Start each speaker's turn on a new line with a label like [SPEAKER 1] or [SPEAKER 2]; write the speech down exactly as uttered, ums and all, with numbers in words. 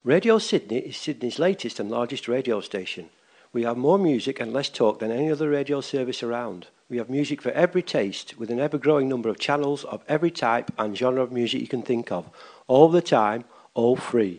[SPEAKER 1] Radio Sydney is Sydney's latest and largest radio station. We have more music and less talk than any other radio service around. We have music for every taste, with an ever-growing number of channels of every type and genre of music you can think of, all the time, all free.